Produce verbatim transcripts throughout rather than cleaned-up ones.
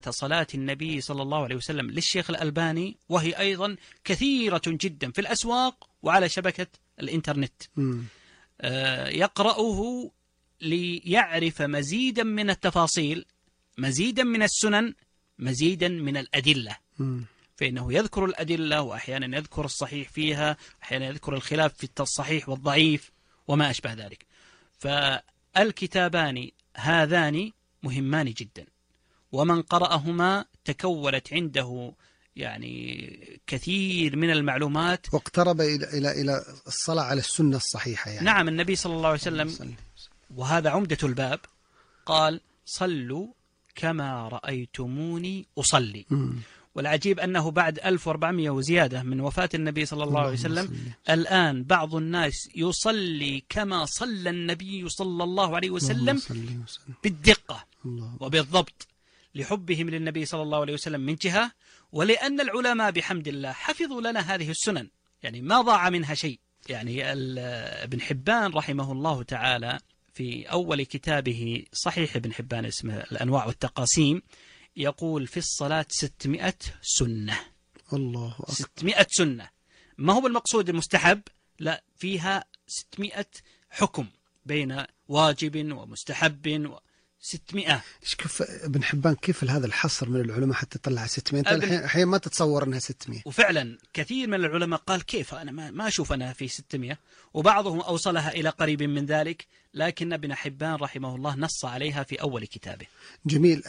صلاة النبي صلى الله عليه وسلم للشيخ الألباني، وهي أيضا كثيرة جدا في الأسواق وعلى شبكة الإنترنت. آه يقرأه ليعرف مزيدا من التفاصيل، مزيدا من السنن، مزيدا من الأدلة. م. فإنه يذكر الأدلة، وأحيانا يذكر الصحيح فيها، أحيانا يذكر الخلاف في الصحيح والضعيف وما أشبه ذلك. فالكتابان هذان مهمان جدا، ومن قرأهما تكونت عنده يعني كثير من المعلومات، واقترب إلى إلى إلى الصلاة على السنة الصحيحة يعني. نعم، النبي صلى الله عليه وسلم، وهذا عمدة الباب، قال: صلوا كما رأيتموني أصلي. م. والعجيب أنه بعد ألف وأربعمائة وزيادة من وفاة النبي صلى الله عليه وسلم، الآن بعض الناس يصلي كما صلى النبي صلى الله عليه وسلم بالدقة وبالضبط، لحبهم للنبي صلى الله عليه وسلم من جهة، ولأن العلماء بحمد الله حفظوا لنا هذه السنن، يعني ما ضاع منها شيء. يعني ابن حبان رحمه الله تعالى في أول كتابه صحيح ابن حبان اسمه الأنواع والتقاسيم، يقول في الصلاة ستمائة سنة. الله أكبر. ستمائة سنة، ما هو بالمقصود المستحب، لا، فيها ستمائة حكم بين واجب ومستحب و ستمائة. إيش كيف ابن حبان كيف هذا الحصر من العلماء حتى طلع ستمائة؟ الحين الحين ما تتصور انها ستمائة. وفعلا كثير من العلماء قال كيف انا ما, ما اشوف انها في ستمائة، وبعضهم اوصلها الى قريب من ذلك، لكن ابن حبان رحمه الله نص عليها في اول كتابه. جميل.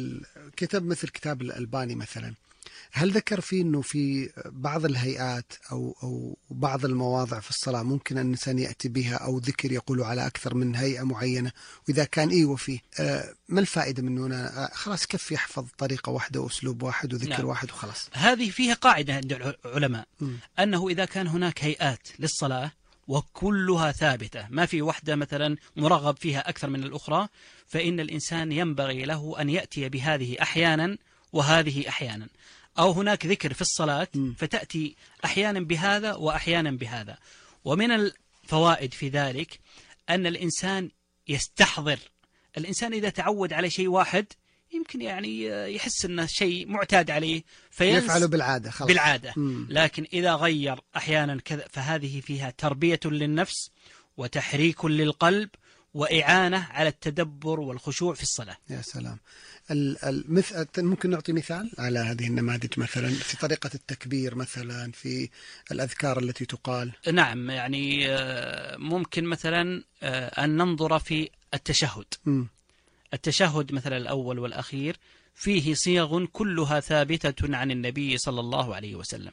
الكتاب مثل كتاب الألباني مثلا، هل ذكر فيه أنه في بعض الهيئات أو أو بعض المواضع في الصلاة ممكن أن الإنسان يأتي بها، أو ذكر يقولوا على أكثر من هيئة معينة؟ وإذا كان إيه وفيه آه ما الفائدة منه؟ أنا خلاص كيف يحفظ طريقة واحدة وأسلوب واحد وذكر نعم. واحد وخلاص. هذه فيها قاعدة عند العلماء، م. أنه إذا كان هناك هيئات للصلاة وكلها ثابتة، ما في واحدة مثلا مرغب فيها أكثر من الأخرى، فإن الإنسان ينبغي له أن يأتي بهذه أحيانا وهذه أحيانا، أو هناك ذكر في الصلاة فتأتي أحيانا بهذا وأحيانا بهذا. ومن الفوائد في ذلك أن الإنسان يستحضر. الإنسان إذا تعود على شيء واحد يمكن يعني يحس أنه شيء معتاد عليه يفعله بالعادة خلاص. بالعادة. لكن إذا غير أحيانا كذا فهذه فيها تربية للنفس وتحريك للقلب وإعانة على التدبر والخشوع في الصلاة. يا سلام. المثل ممكن نعطي مثال على هذه النماذج، مثلا في طريقة التكبير، مثلا في الأذكار التي تقال. نعم، يعني ممكن مثلا أن ننظر في التشهد. م. التشهد مثلا الأول والأخير فيه صيغ كلها ثابتة عن النبي صلى الله عليه وسلم.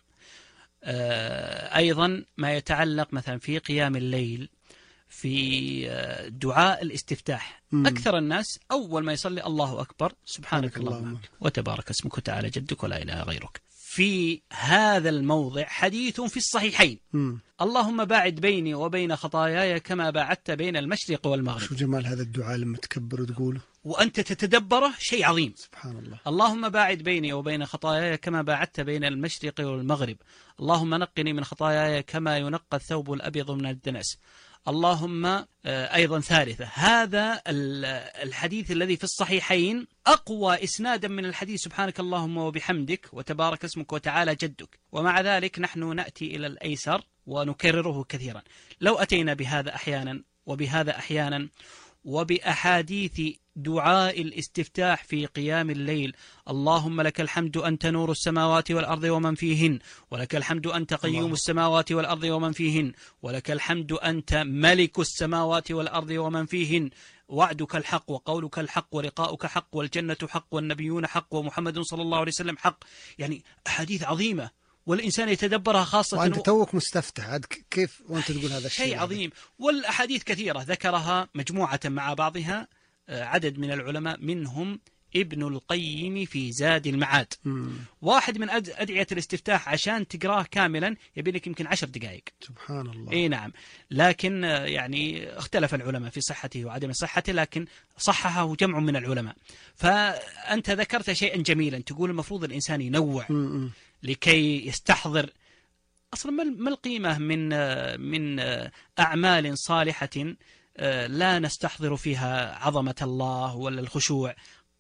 أيضا ما يتعلق مثلا في قيام الليل، في دعاء الاستفتاح، مم. أكثر الناس أول ما يصلي الله أكبر سبحانك اللهم وتبارك اسمك وتعالى جدك ولا إله غيرك. في هذا الموضع حديث في الصحيحين، مم. اللهم باعد بيني وبين خطاياي كما باعدت بين المشرق والمغرب. شو جمال هذا الدعاء لما تكبر وتقوله وأنت تتدبره، شيء عظيم. سبحان الله. اللهم باعد بيني وبين خطاياي كما باعدت بين المشرق والمغرب. اللهم نقني من خطاياي كما ينقى الثوب الأبيض من الدنس. اللهم أيضا ثالثة. هذا الحديث الذي في الصحيحين أقوى إسنادا من الحديث سبحانك اللهم وبحمدك وتبارك اسمك وتعالى جدك. ومع ذلك نحن نأتي إلى الأيسر ونكرره كثيرا. لو أتينا بهذا أحيانا وبهذا أحيانا، وبأحاديث دعاء الاستفتاح في قيام الليل، اللهم لك الحمد أنت نور السماوات والأرض ومن فيهن، ولك الحمد أنت قيوم السماوات والأرض ومن فيهن، ولك الحمد أنت ملك السماوات والأرض ومن فيهن، وعدك الحق وقولك الحق ولقاؤك حق والجنة حق والنبيون حق ومحمد صلى الله عليه وسلم حق. يعني أحاديث عظيمة والإنسان يتدبرها، خاصة وأنت توك مستفتح عاد كيف وأنت تقول هذا الشيء. شيء عظيم. والأحاديث كثيرة ذكرها مجموعة مع بعضها عدد من العلماء، منهم ابن القيم في زاد المعاد. مم. واحد من أدعية الاستفتاح عشان تقراه كاملا يبينك يمكن عشر دقائق. سبحان الله. اي نعم. لكن يعني اختلف العلماء في صحته وعدم صحته، لكن صححه جمع من العلماء. فأنت ذكرت شيئا جميلا، تقول المفروض الإنسان ينوع مم. لكي يستحضر أصلا ما القيمة من من أعمال صالحة لا نستحضر فيها عظمة الله ولا الخشوع.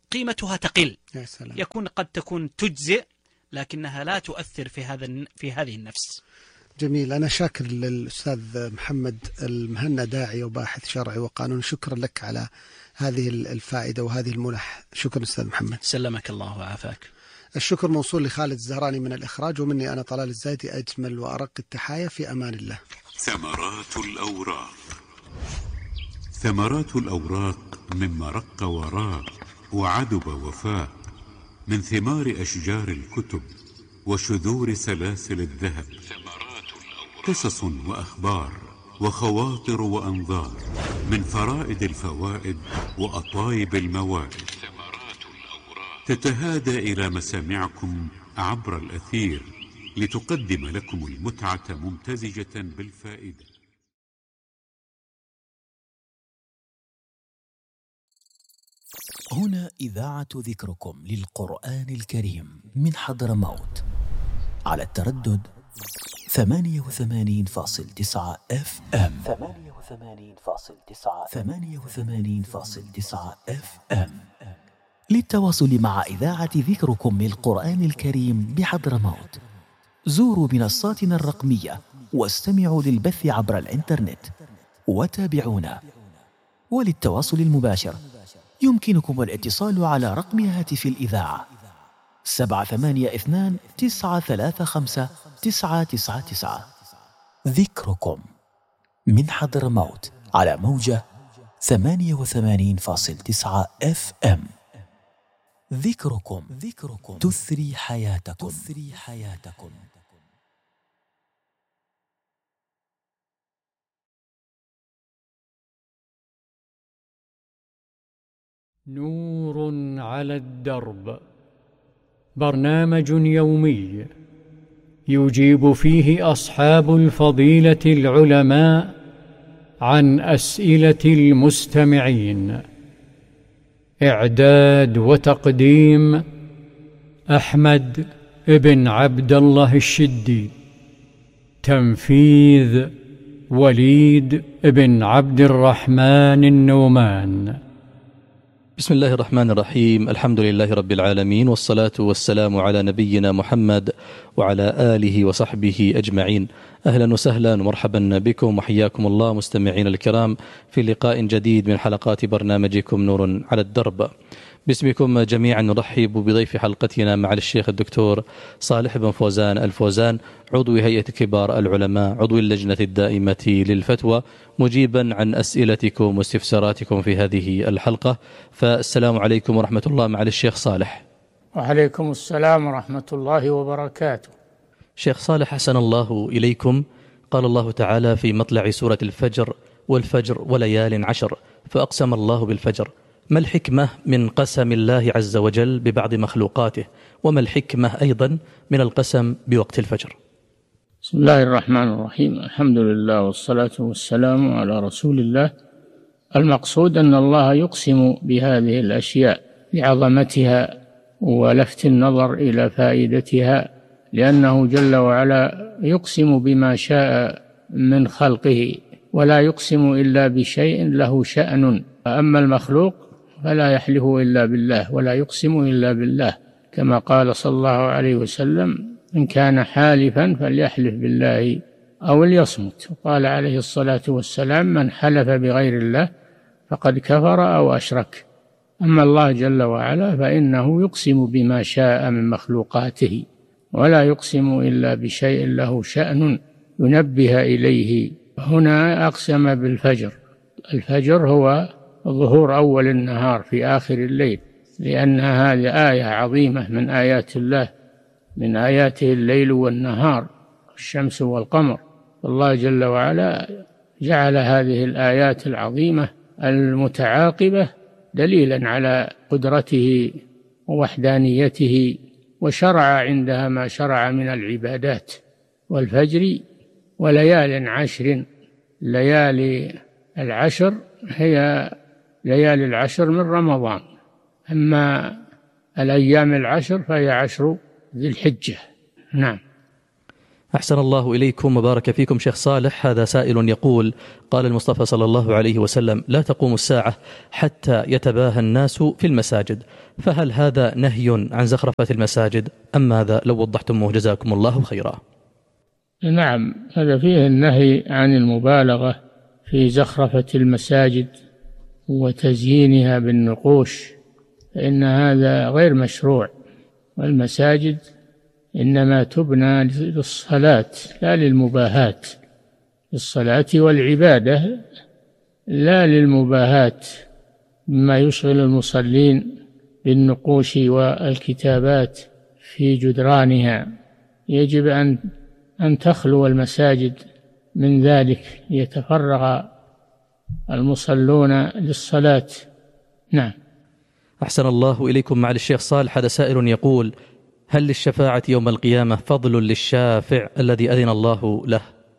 قيمتها تقل. يا سلام. يكون قد تكون تجزئ لكنها لا تؤثر في هذا في هذه النفس. جميل. أنا شاكر للأستاذ محمد المهنا، داعية وباحث شرعي وقانون، شكرا لك على هذه الفائدة وهذه المنح. شكرا أستاذ محمد. سلمك الله وعافاك. الشكر موصول لخالد الزهراني من الإخراج، ومني أنا طلال الزايدي أجمل وأرق التحايا، في أمان الله. ثمرات الأوراق. ثمرات الأوراق مما رق وراق وعذب وفاق، من ثمار أشجار الكتب وشذور سلاسل الذهب، قصص وأخبار وخواطر وأنظار، من فرائد الفوائد وأطايب الموائد، تتهادى إلى مسامعكم عبر الأثير لتقدم لكم المتعة ممتزجة بالفائدة. هنا إذاعة ذكركم للقرآن الكريم من حضرموت على التردد ثمانية وثمانين فاصل تسعة اف ام ثمانية وثمانين فاصل تسعة ثمانية وثمانين فاصل تسعة اف ام. للتواصل مع إذاعة ذكركم للقرآن الكريم بحضرموت زوروا منصاتنا الرقمية واستمعوا للبث عبر الإنترنت وتابعونا. وللتواصل المباشر يمكنكم الاتصال على رقم هاتف الإذاعة سبعة ثمانية اثنان تسعة ثلاثة خمسة تسعة تسعة تسعة. ذكركم من حضرموت على موجة ثمانية وثمانين فاصل تسعة اف ام. ذكركم ذكركم تثري حياتكم تثري حياتكم. نور على الدرب، برنامج يومي يجيب فيه أصحاب الفضيلة العلماء عن أسئلة المستمعين. إعداد وتقديم أحمد بن عبد الله الشدي. تنفيذ وليد بن عبد الرحمن النومان. بسم الله الرحمن الرحيم. الحمد لله رب العالمين، والصلاة والسلام على نبينا محمد وعلى آله وصحبه أجمعين. أهلا وسهلا ومرحبا بكم وحياكم الله مستمعين الكرام في لقاء جديد من حلقات برنامجكم نور على الدرب. باسمكم جميعا نرحب بضيف حلقتنا مع الشيخ الدكتور صالح بن فوزان الفوزان، عضو هيئة كبار العلماء، عضو اللجنة الدائمة للفتوى، مجيبا عن أسئلتكم واستفساراتكم في هذه الحلقة. فالسلام عليكم ورحمة الله مع الشيخ صالح. وعليكم السلام ورحمة الله وبركاته. شيخ صالح حسن الله إليكم، قال الله تعالى في مطلع سورة الفجر: والفجر وليال عشر، فأقسم الله بالفجر. ما الحكمة من قسم الله عز وجل ببعض مخلوقاته، وما الحكمة أيضا من القسم بوقت الفجر؟ بسم الله الرحمن الرحيم. الحمد لله والصلاة والسلام على رسول الله. المقصود أن الله يقسم بهذه الأشياء لعظمتها ولفت النظر إلى فائدتها، لأنه جل وعلا يقسم بما شاء من خلقه، ولا يقسم إلا بشيء له شأن. أما المخلوق فلا يحلف إلا بالله ولا يقسم إلا بالله، كما قال صلى الله عليه وسلم: إن كان حالفا فليحلف بالله أو ليصمت. وقال عليه الصلاة والسلام: من حلف بغير الله فقد كفر أو أشرك. أما الله جل وعلا فإنه يقسم بما شاء من مخلوقاته، ولا يقسم إلا بشيء له شأن ينبه إليه. هنا أقسم بالفجر. الفجر هو ظهور أول النهار في آخر الليل، لأن هذه آية عظيمة من آيات الله، من آياته الليل والنهار، الشمس والقمر. الله جل وعلا جعل هذه الآيات العظيمة المتعاقبة دليلا على قدرته ووحدانيته، وشرع عندها ما شرع من العبادات. والفجر وليال عشر، ليالي العشر هي ليالي العشر من رمضان، أما الأيام العشر فهي عشر ذي الحجة. نعم. أحسن الله إليكم وبارك فيكم شيخ صالح. هذا سائل يقول: قال المصطفى صلى الله عليه وسلم: لا تقوم الساعة حتى يتباهى الناس في المساجد، فهل هذا نهي عن زخرفة المساجد أم ماذا؟ لو وضحتموه جزاكم الله خيرا. نعم، هذا فيه النهي عن المبالغة في زخرفة المساجد وتزيينها بالنقوش، فإن هذا غير مشروع، والمساجد إنما تبنى للصلاة لا للمباهاة، للصلاة والعبادة لا للمباهاة مما يشغل المصلين بالنقوش والكتابات في جدرانها. يجب أن أن تخلو المساجد من ذلك ليتفرغ المصلون للصلاة. نعم. أحسن الله إليكم. مع الشيخ صالح هذا سائل يقول: هل للشفاعة يوم القيامة فضل للشافع الذي أذن الله له؟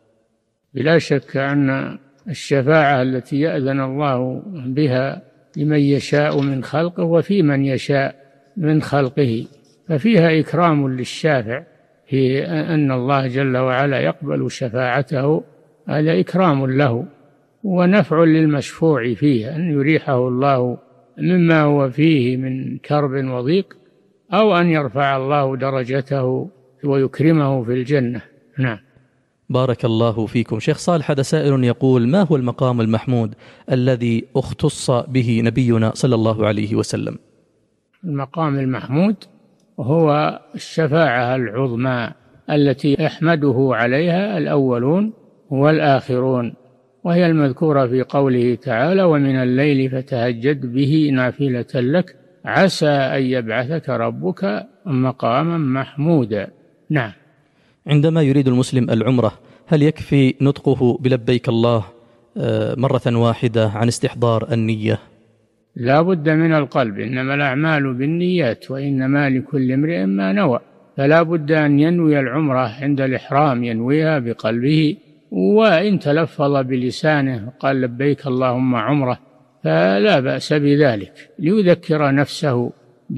بلا شك أن الشفاعة التي يأذن الله بها لمن يشاء من خلقه وفي من يشاء من خلقه، ففيها إكرام للشافع، في أن الله جل وعلا يقبل شفاعته، هذا إكرام له ونفع للمشفوع فيه، أن يريحه الله مما هو فيه من كرب وضيق، أو أن يرفع الله درجته ويكرمه في الجنة. نعم. بارك الله فيكم. شيخ صالح هذا سائل يقول: ما هو المقام المحمود الذي اختص به نبينا صلى الله عليه وسلم؟ المقام المحمود هو الشفاعة العظمى التي يحمده عليها الأولون والآخرون، وهي المذكورة في قوله تعالى: ومن الليل فتهجد به نافلة لك عسى أن يبعثك ربك مقاما محمودا. نعم. عندما يريد المسلم العمرة هل يكفي نطقه بلبيك الله مرة واحدة عن استحضار النية؟ لا بد من القلب، إنما الأعمال بالنيات وإنما لكل امرئ ما نوى، فلا بد أن ينوي العمرة عند الإحرام، ينويها بقلبه، وإن تلفظ بلسانه قال لبيك اللهم عمرة فلا بأس بذلك، ليذكر نفسه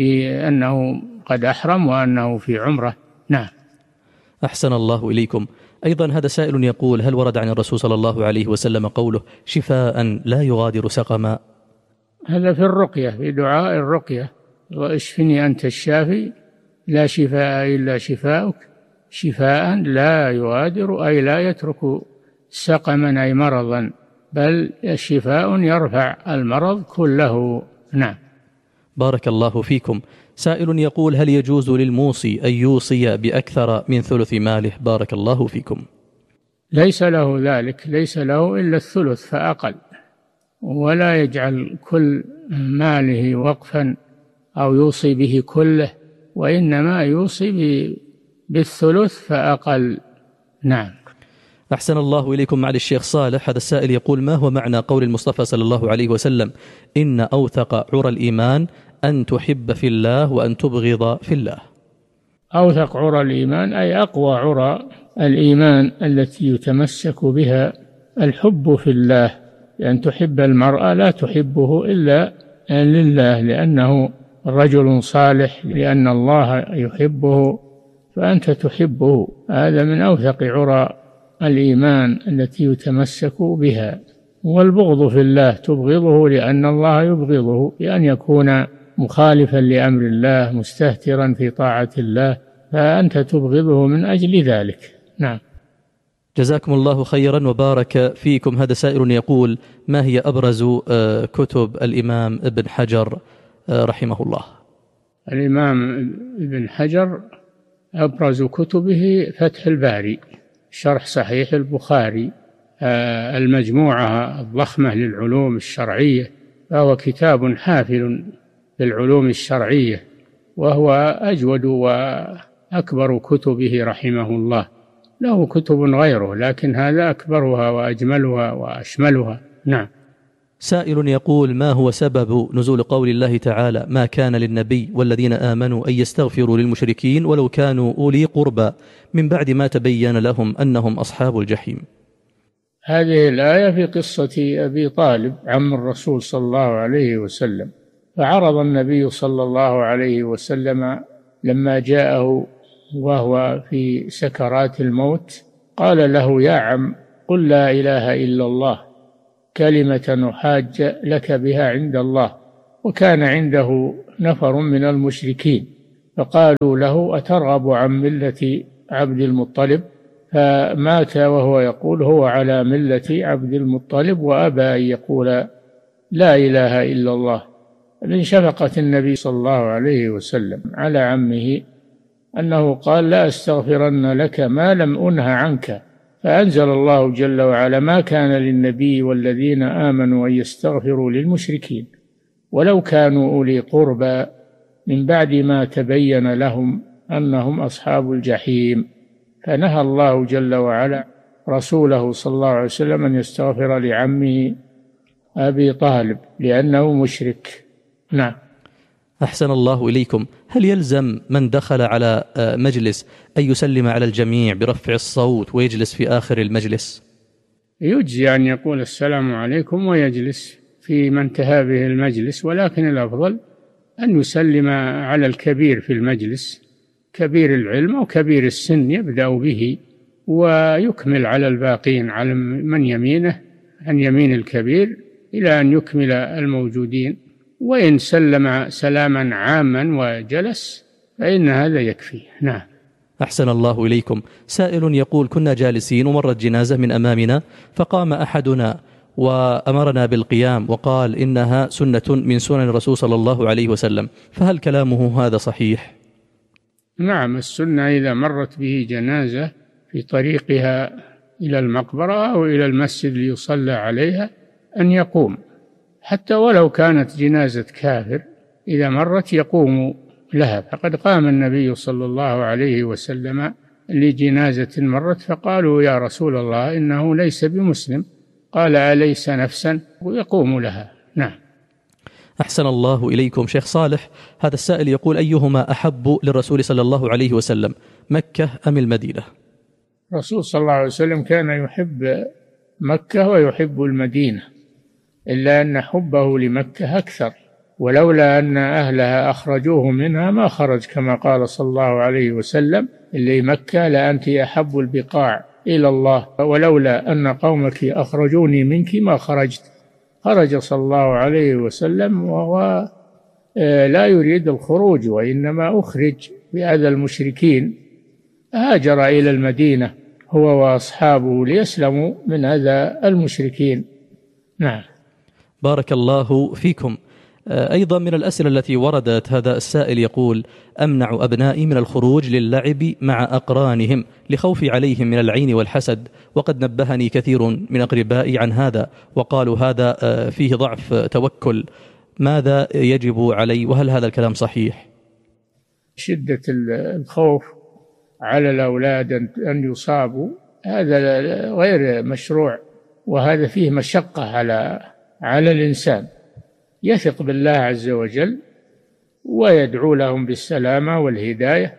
بأنه قد أحرم وأنه في عمرة. نعم. أحسن الله إليكم. أيضا هذا سائل يقول: هل ورد عن الرسول صلى الله عليه وسلم قوله شفاء لا يغادر سقما؟ هذا في الرقية، في دعاء الرقية: واشفني أنت الشافي لا شفاء إلا شفاؤك شفاء لا يغادر، أي لا يترك سقما أي مرضا، بل الشفاء يرفع المرض كله. نعم. بارك الله فيكم. سائل يقول: هل يجوز للموصي أن يوصي بأكثر من ثلث ماله؟ بارك الله فيكم. ليس له ذلك، ليس له إلا الثلث فأقل، ولا يجعل كل ماله وقفا أو يوصي به كله، وإنما يوصي بالثلث فأقل. نعم. أحسن الله إليكم. مع الشيخ صالح هذا السائل يقول: ما هو معنى قول المصطفى صلى الله عليه وسلم: إن أوثق عرى الإيمان أن تحب في الله وأن تبغض في الله؟ أوثق عرى الإيمان أي أقوى عرى الإيمان التي يتمسك بها الحب في الله، لأن تحب المرأة لا تحبه إلا لله، لأنه رجل صالح، لأن الله يحبه فأنت تحبه. هذا من أوثق عرى الإيمان التي يتمسك بها. والبغض في الله تبغضه لأن الله يبغضه، بأن يكون مخالفا لأمر الله مستهترا في طاعة الله، فأنت تبغضه من أجل ذلك. نعم. جزاكم الله خيرا وبارك فيكم. هذا سائل يقول: ما هي أبرز كتب الإمام ابن حجر رحمه الله؟ الإمام ابن حجر أبرز كتبه فتح الباري، شرح صحيح البخاري، المجموعة الضخمة للعلوم الشرعية، فهو كتاب حافل بالعلوم الشرعية، وهو أجود وأكبر كتبه رحمه الله. له كتب غيره لكن هذا أكبرها وأجملها وأشملها. نعم. سائل يقول: ما هو سبب نزول قول الله تعالى: ما كان للنبي والذين آمنوا أن يستغفروا للمشركين ولو كانوا أولي قربى من بعد ما تبين لهم أنهم أصحاب الجحيم؟ هذه الآية في قصة أبي طالب عم الرسول صلى الله عليه وسلم، فعرض النبي صلى الله عليه وسلم لما جاءه وهو في سكرات الموت قال له: يا عم، قل لا إله إلا الله كلمة أحاج لك بها عند الله. وكان عنده نفر من المشركين فقالوا له: أترغب عن ملة عبد المطلب؟ فمات وهو يقول: هو على ملة عبد المطلب، وأبى أن يقول لا إله إلا الله. من شفقة النبي صلى الله عليه وسلم على عمه أنه قال: لا أستغفرن لك ما لم أنه عنك. فأنزل الله جل وعلا: ما كان للنبي والذين آمنوا أن يستغفروا للمشركين ولو كانوا أولي قربى من بعد ما تبين لهم أنهم أصحاب الجحيم. فنهى الله جل وعلا رسوله صلى الله عليه وسلم أن يستغفر لعمه أبي طالب لأنه مشرك. نعم. أحسن الله إليكم. هل يلزم من دخل على مجلس أن يسلم على الجميع برفع الصوت ويجلس في آخر المجلس؟ يجزي أن يقول السلام عليكم ويجلس في من انتهى به المجلس، ولكن الأفضل أن يسلم على الكبير في المجلس، كبير العلم وكبير السن يبدأ به ويكمل على الباقين، على من يمينه عن يمين الكبير إلى أن يكمل الموجودين. وإن سلم سلاما عاما وجلس فإن هذا يكفي. نعم. أحسن الله إليكم. سائل يقول: كنا جالسين ومرت جنازة من أمامنا فقام أحدنا وأمرنا بالقيام وقال إنها سنة من سنن الرسول صلى الله عليه وسلم، فهل كلامه هذا صحيح؟ نعم، السنة إذا مرت به جنازة في طريقها إلى المقبرة أو إلى المسجد ليصلى عليها أن يقوم، حتى ولو كانت جنازة كافر إذا مرت يقوم لها. فقد قام النبي صلى الله عليه وسلم لجنازة مرت فقالوا: يا رسول الله إنه ليس بمسلم. قال: أليس نفسا؟ ويقوم لها. نعم. أحسن الله إليكم. شيخ صالح، هذا السائل يقول: أيهما أحب للرسول صلى الله عليه وسلم، مكة أم المدينة؟ الرسول صلى الله عليه وسلم كان يحب مكة ويحب المدينة، إلا أن حبه لمكة أكثر، ولولا أن أهلها أخرجوه منها ما خرج، كما قال صلى الله عليه وسلم: اللي مكة لأنت أحب البقاع إلى الله، ولولا أن قومك أخرجوني منك ما خرجت. خرج صلى الله عليه وسلم وهو لا يريد الخروج، وإنما أخرج بأذى المشركين، هاجر إلى المدينة هو وأصحابه ليسلموا من أذى المشركين. نعم. بارك الله فيكم. أيضا من الأسئلة التي وردت، هذا السائل يقول: أمنع أبنائي من الخروج للعب مع أقرانهم لخوفي عليهم من العين والحسد، وقد نبهني كثير من أقربائي عن هذا وقالوا هذا فيه ضعف توكل، ماذا يجب علي وهل هذا الكلام صحيح؟ شدة الخوف على الأولاد أن يصابوا هذا غير مشروع، وهذا فيه مشقة على على الإنسان. يثق بالله عز وجل ويدعو لهم بالسلامة والهداية،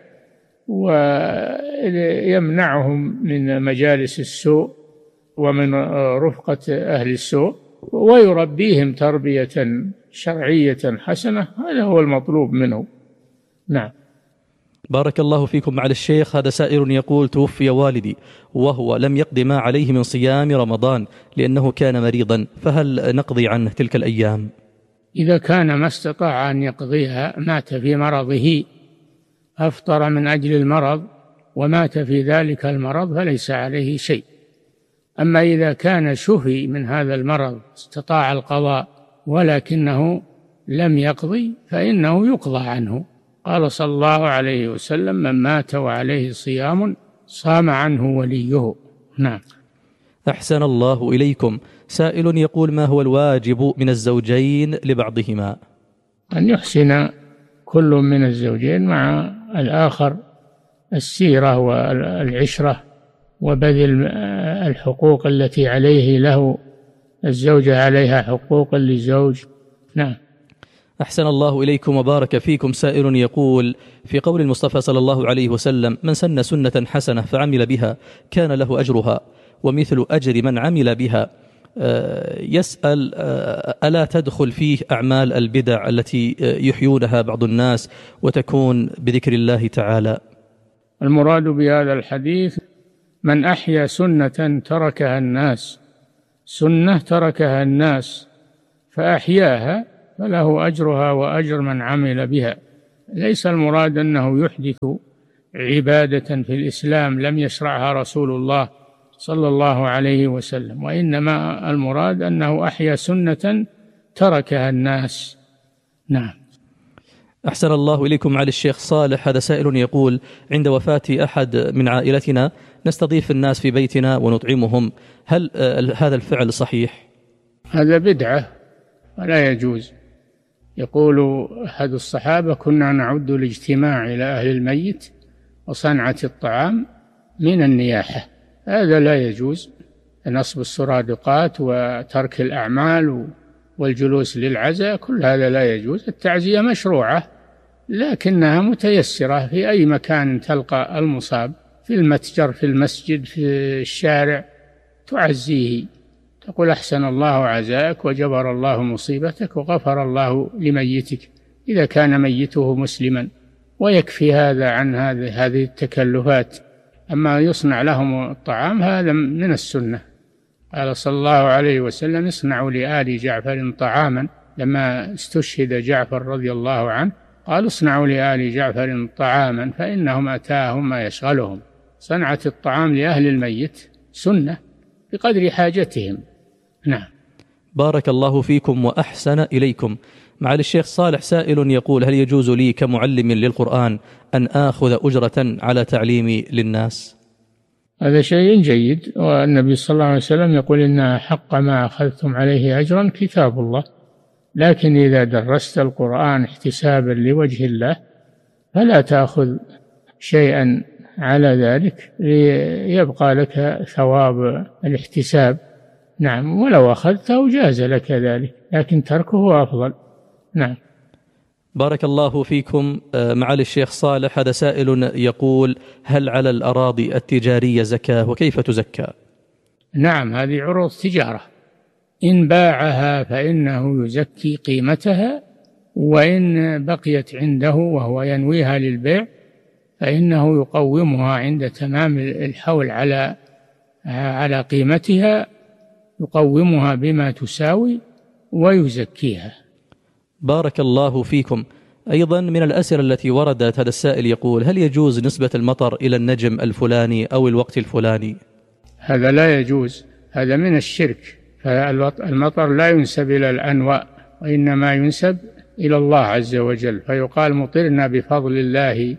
ويمنعهم من مجالس السوء ومن رفقة أهل السوء، ويربيهم تربية شرعية حسنة، هذا هو المطلوب منه. نعم. بارك الله فيكم. معالي الشيخ، هذا سائل يقول: توفي والدي وهو لم يقض ما عليه من صيام رمضان لأنه كان مريضا، فهل نقضي عنه تلك الأيام؟ إذا كان ما استطاع أن يقضيها، مات في مرضه، أفطر من أجل المرض ومات في ذلك المرض، فليس عليه شيء. أما إذا كان شفي من هذا المرض استطاع القضاء ولكنه لم يقضي فإنه يقضى عنه. قال صلى الله عليه وسلم: من مات وعليه صيام صام عنه وليه. نعم. أحسن الله إليكم. سائل يقول: ما هو الواجب من الزوجين لبعضهما؟ أن يحسن كل من الزوجين مع الآخر السيرة والعشرة وبذل الحقوق التي عليه له، الزوجة عليها حقوق للزوج. نعم. أحسن الله إليكم وبارك فيكم. سائل يقول: في قول المصطفى صلى الله عليه وسلم: من سن سنة حسنة فعمل بها كان له أجرها ومثل أجر من عمل بها. يسأل: ألا تدخل فيه أعمال البدع التي يحيونها بعض الناس وتكون بذكر الله تعالى؟ المراد بهذا الحديث من أحيا سنة تركها الناس، سنة تركها الناس فأحياها فله أجرها وأجر من عمل بها. ليس المراد أنه يحدث عبادة في الإسلام لم يشرعها رسول الله صلى الله عليه وسلم، وإنما المراد أنه أحيا سنة تركها الناس. نعم. أحسن الله إليكم على الشيخ صالح. هذا سائل يقول: عند وفاة أحد من عائلتنا نستضيف الناس في بيتنا ونطعمهم، هل هذا الفعل صحيح؟ هذا بدعة ولا يجوز. يقول أحد الصحابة: كنا نعد الاجتماع إلى أهل الميت وصنعة الطعام من النياحة. هذا لا يجوز، نصب السرادقات وترك الأعمال والجلوس للعزاء، كل هذا لا يجوز. التعزية مشروعة لكنها متيسرة في أي مكان تلقى المصاب، في المتجر، في المسجد، في الشارع، تعزيه، تقول: أحسن الله عزاءك وجبر الله مصيبتك وغفر الله لميتك إذا كان ميته مسلما، ويكفي هذا عن هذه هذه التكلفات. أما يصنع لهم الطعام هذا من السنة. قال صلى الله عليه وسلم: اصنعوا لآل جعفر طعاما. لما استشهد جعفر رضي الله عنه قالوا: اصنعوا لآل جعفر طعاما فإنهم أتاهم ما يشغلهم. صنعة الطعام لأهل الميت سنة بقدر حاجتهم. نعم. بارك الله فيكم وأحسن إليكم. معالي الشيخ صالح، سائل يقول: هل يجوز لي كمعلم للقرآن أن آخذ أجرة على تعليمي للناس؟ هذا شيء جيد، والنبي صلى الله عليه وسلم يقول: إن حق ما أخذتم عليه أجرا كتاب الله. لكن إذا درست القرآن احتسابا لوجه الله فلا تأخذ شيئا على ذلك ليبقى لك ثواب الاحتساب. نعم، ولو أخذته جاز لك ذلك، لكن تركه أفضل. نعم. بارك الله فيكم. معالي الشيخ صالح، هذا سائل يقول: هل على الأراضي التجارية زكاة وكيف تزكى؟ نعم، هذه عروض تجارة، إن باعها فإنه يزكي قيمتها، وإن بقيت عنده وهو ينويها للبيع فإنه يقومها عند تمام الحول على على قيمتها، يقومها بما تساوي ويزكيها. بارك الله فيكم. أيضا من الأسئلة التي وردت، هذا السائل يقول: هل يجوز نسبة المطر إلى النجم الفلاني أو الوقت الفلاني؟ هذا لا يجوز، هذا من الشرك. فالمطر لا ينسب إلى الأنواء وإنما ينسب إلى الله عز وجل، فيقال: مطرنا بفضل الله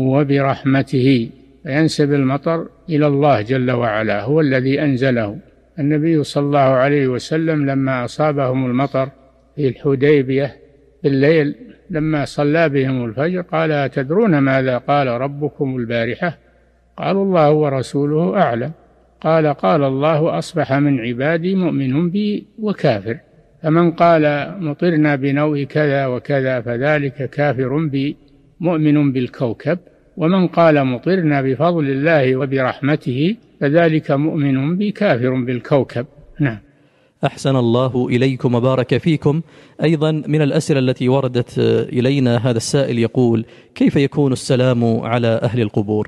وبرحمته، فينسب المطر إلى الله جل وعلا، هو الذي أنزله. النبي صلى الله عليه وسلم لما أصابهم المطر في الحديبية بالليل لما صلى بهم الفجر قال: أتدرون ماذا قال ربكم البارحة؟ قالوا: الله ورسوله أعلم. قال: قال الله: أصبح من عبادي مؤمن بي وكافر، فمن قال مطرنا بنوء كذا وكذا فذلك كافر بي مؤمن بالكوكب، ومن قال مطرنا بفضل الله وبرحمته فذلك مؤمن بي كافر بالكوكب. نعم. أحسن الله إليكم وبارك فيكم. أيضا من الأسئلة التي وردت إلينا، هذا السائل يقول: كيف يكون السلام على أهل القبور؟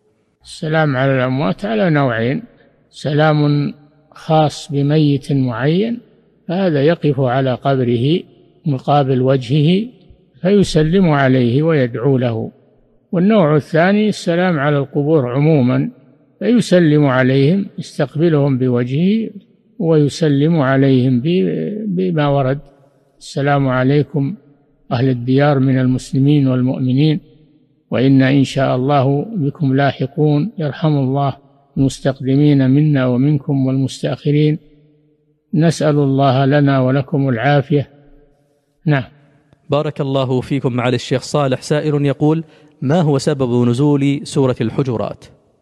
السلام على الأموات على نوعين: سلام خاص بميت معين، فهذا يقف على قبره مقابل وجهه فيسلم عليه ويدعو له. والنوع الثاني السلام على القبور عموما، فيسلم عليهم، يستقبلهم بوجهه ويسلم عليهم بما ورد: السلام عليكم أهل الديار من المسلمين والمؤمنين، وإنا إن شاء الله بكم لاحقون، يرحم الله المستقدمين منا ومنكم والمستأخرين، نسأل الله لنا ولكم العافية. نعم. بارك الله فيكم. معالي الشيخ صالح، سائل يقول: ما هو سبب نزول سورة الحجرات؟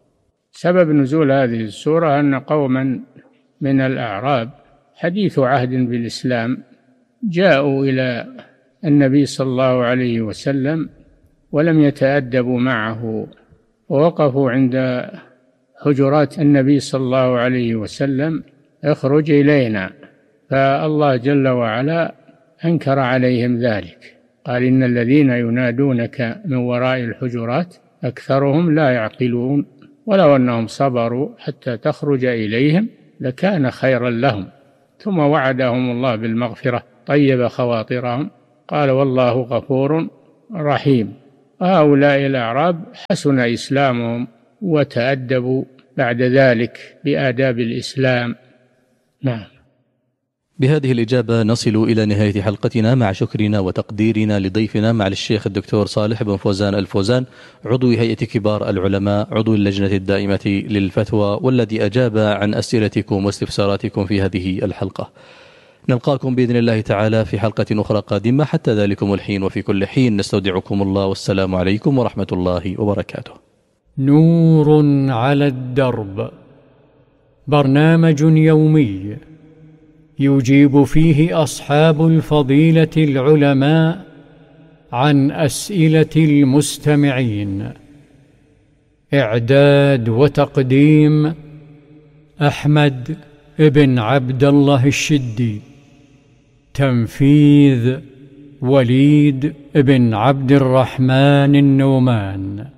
سبب نزول هذه السورة أن قوما من الأعراب حديث عهد بالإسلام جاءوا إلى النبي صلى الله عليه وسلم ولم يتأدبوا معه، ووقفوا عند حجرات النبي صلى الله عليه وسلم: اخرج إلينا. فالله جل وعلا أنكر عليهم ذلك، قال: إن الذين ينادونك من وراء الحجرات أكثرهم لا يعقلون، ولو أنهم صبروا حتى تخرج إليهم لكان خيرا لهم. ثم وعدهم الله بالمغفرة، طيب خواطرهم، قال والله غفور رحيم. هؤلاء الأعراب حسن إسلامهم وتأدبوا بعد ذلك بآداب الإسلام. نعم. بهذه الإجابة نصل إلى نهاية حلقتنا، مع شكرنا وتقديرنا لضيفنا مع الشيخ الدكتور صالح بن فوزان الفوزان، عضو هيئة كبار العلماء، عضو اللجنة الدائمة للفتوى، والذي أجاب عن أسئلتكم واستفساراتكم في هذه الحلقة. نلقاكم بإذن الله تعالى في حلقة أخرى قادمة. حتى ذلكم الحين وفي كل حين نستودعكم الله، والسلام عليكم ورحمة الله وبركاته. نور على الدرب، برنامج يومي يجيب فيه أصحاب الفضيلة العلماء عن أسئلة المستمعين. إعداد وتقديم أحمد بن عبد الله الشدي. تنفيذ وليد بن عبد الرحمن النومان.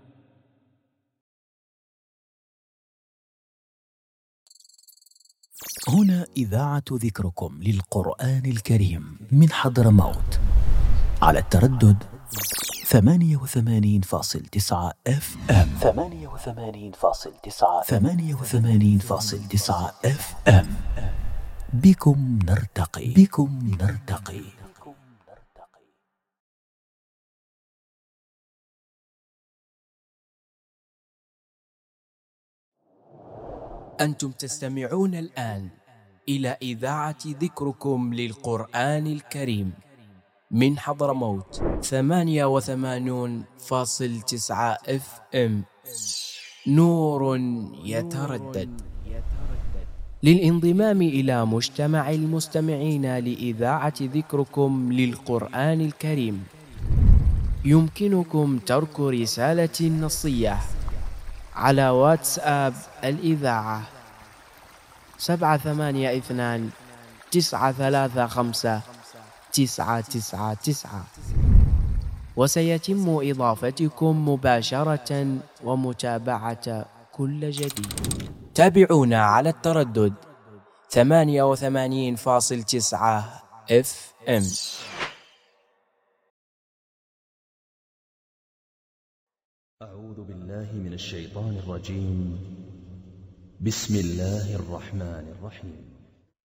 هنا إذاعة ذكركم للقرآن الكريم من حضرموت على التردد ثمانية وثمانين فاصل تسعة اف ام ثمانية وثمانين فاصل تسعة ثمانية وثمانين فاصل تسعة اف ام. بكم نرتقي بكم نرتقي. أنتم تستمعون الآن إلى إذاعة ذكركم للقرآن الكريم من حضرموت ثمانية وثمانون فاصل تسعة اف ام. نور يتردد. للانضمام إلى مجتمع المستمعين لإذاعة ذكركم للقرآن الكريم يمكنكم ترك رسالة نصية على واتساب الإذاعة سبعة ثمانية اثنان تسعة ثلاثة خمسة تسعة تسعة تسعة، وسيتم إضافتكم مباشرة ومتابعة كل جديد. تابعونا على التردد ثمانية وثمانين فاصل تسعة اف ام. أعوذ بالله من الشيطان الرجيم. بسم الله الرحمن الرحيم.